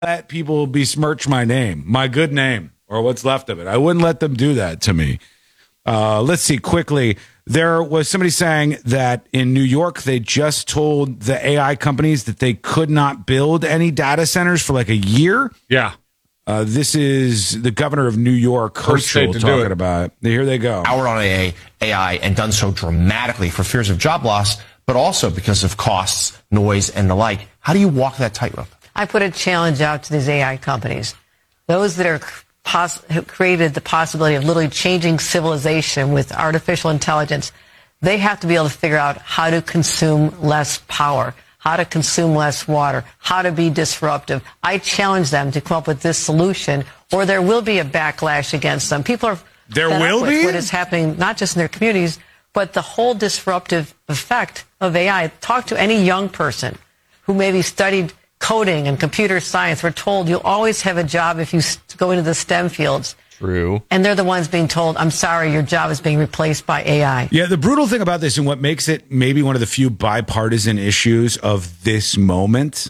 let people besmirch my name, my good name, or what's left of it. I wouldn't let them do that to me. Let's see quickly. There was somebody saying that in New York, they just told the AI companies that they could not build any data centers for like a year. Yeah. This is the governor of New York, Herschel, talking about it. Here they go. Powered on AI and done so dramatically for fears of job loss, but also because of costs, noise, and the like. How do you walk that tightrope? I put a challenge out to these AI companies. Those that are have created the possibility of literally changing civilization with artificial intelligence, they have to be able to figure out how to consume less power, how to consume less water, how to be disruptive. I challenge them to come up with this solution, or there will be a backlash against them. People are there fed will up with be what is happening, not just in their communities, but the whole disruptive effect of AI. Talk to any young person who maybe studied coding and computer science. We're told you'll always have a job if you go into the STEM fields. True. And they're the ones being told, I'm sorry, your job is being replaced by AI. Yeah, the brutal thing about this and what makes it maybe one of the few bipartisan issues of this moment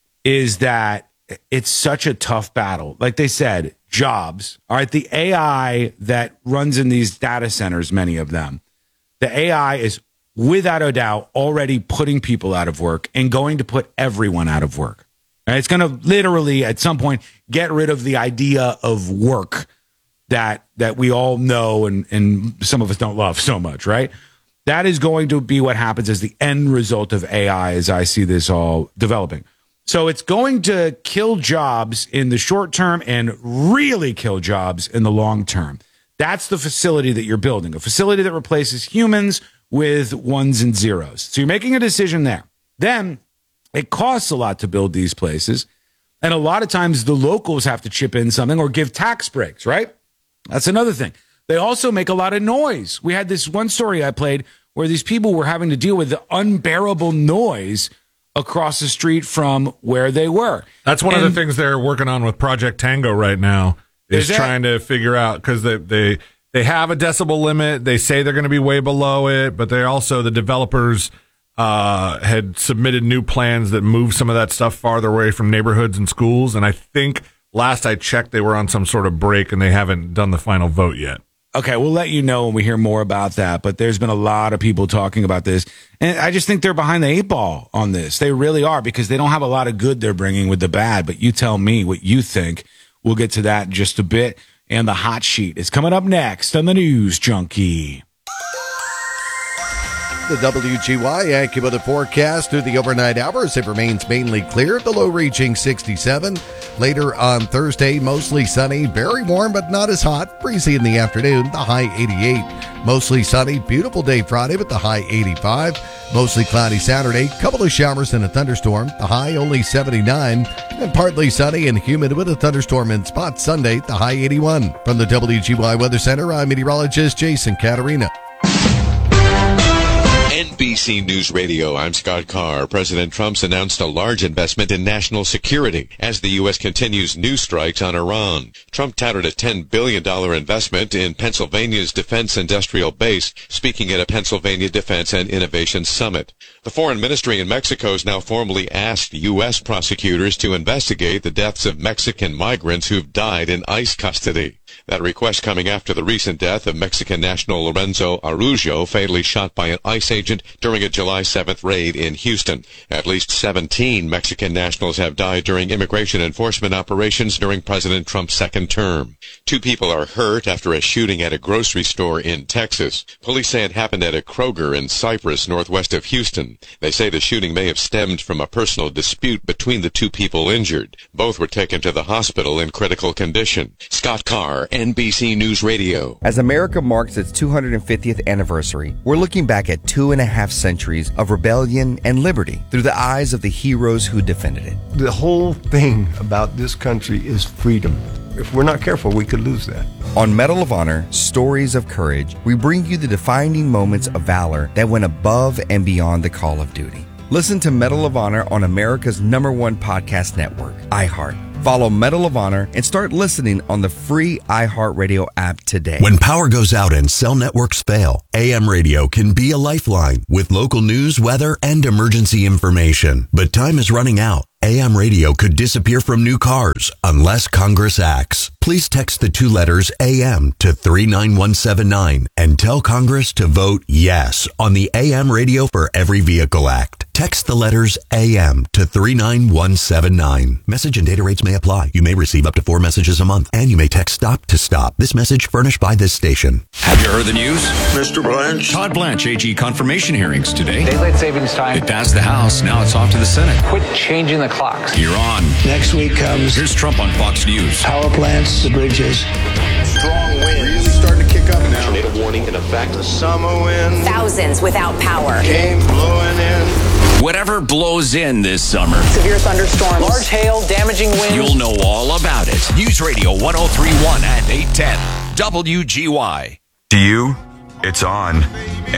is that it's such a tough battle. Like they said, jobs. All right, the AI that runs in these data centers, many of them, the AI is without a doubt already putting people out of work and going to put everyone out of work. And it's going to literally at some point get rid of the idea of work that we all know and some of us don't love so much, right? That is going to be what happens as the end result of AI as I see this all developing. So it's going to kill jobs in the short term and really kill jobs in the long term. That's the facility that you're building, a facility that replaces humans with ones and zeros. So you're making a decision there. Then it costs a lot to build these places. And a lot of times the locals have to chip in something or give tax breaks, right? That's another thing. They also make a lot of noise. We had this one story I played where these people were having to deal with the unbearable noise across the street from where they were. That's one of the things they're working on with Project Tango right now is trying to figure out, because they have a decibel limit. They say they're going to be way below it, but they also, the developers had submitted new plans that move some of that stuff farther away from neighborhoods and schools. And I think last I checked, they were on some sort of break and they haven't done the final vote yet. Okay, we'll let you know when we hear more about that. But there's been a lot of people talking about this. And I just think they're behind the eight ball on this. They really are, because they don't have a lot of good they're bringing with the bad. But you tell me what you think. We'll get to that in just a bit. And the hot sheet is coming up next on the News Junkie. The WGY AccuWeather forecast through the overnight hours. It remains mainly clear, the low reaching 67. Later on Thursday, mostly sunny, very warm but not as hot. Breezy in the afternoon, the high 88. Mostly sunny, beautiful day Friday with the high 85. Mostly cloudy Saturday, couple of showers and a thunderstorm, the high only 79. And partly sunny and humid with a thunderstorm in spots Sunday, the high 81. From the WGY Weather Center, I'm meteorologist Jason Caterina. NBC News Radio, I'm Scott Carr. President Trump's announced a large investment in national security as the U.S. continues new strikes on Iran. Trump touted a $10 billion investment in Pennsylvania's defense industrial base, speaking at a Pennsylvania Defense and Innovation Summit. The Foreign Ministry in Mexico has now formally asked U.S. prosecutors to investigate the deaths of Mexican migrants who've died in ICE custody. That request coming after the recent death of Mexican national Lorenzo Araujo, fatally shot by an ICE agent during a July 7th raid in Houston. At least 17 Mexican nationals have died during immigration enforcement operations during President Trump's second term. 2 people are hurt after a shooting at a grocery store in Texas. Police say it happened at a Kroger in Cypress, northwest of Houston. They say the shooting may have stemmed from a personal dispute between the 2 people injured. Both were taken to the hospital in critical condition. Scott Carr, NBC News Radio. As America marks its 250th anniversary, we're looking back at 2.5 centuries of rebellion and liberty through the eyes of the heroes who defended it. The whole thing about this country is freedom. If we're not careful, we could lose that. On Medal of Honor, Stories of Courage, we bring you the defining moments of valor that went above and beyond the call of duty. Listen to Medal of Honor on America's #1 podcast network, iHeart. Follow Medal of Honor and start listening on the free iHeartRadio app today. When power goes out and cell networks fail, AM radio can be a lifeline with local news, weather, and emergency information. But time is running out. AM radio could disappear from new cars unless Congress acts. Please text the 2 letters AM to 39179 and tell Congress to vote yes on the AM Radio for Every Vehicle Act. Text the letters AM to 39179. Message and data rates may apply. You may receive up to 4 messages a month, and you may text STOP to STOP. This message furnished by this station. Have you heard the news? Mr. Blanche. Todd Blanche, AG confirmation hearings today. Daylight savings time. It passed the House. Now it's off to the Senate. Quit changing the clocks. You're on. Next week comes. Here's Trump on Fox News. Power plants, the bridges. Strong winds. Really starting to kick up now. Tornado warning in effect. The summer wind. Thousands without power. Came blowing in. Whatever blows in this summer. Severe thunderstorms. Large hail, damaging winds. You'll know all about it. News Radio 1031 and 810. WGY. To you, it's on.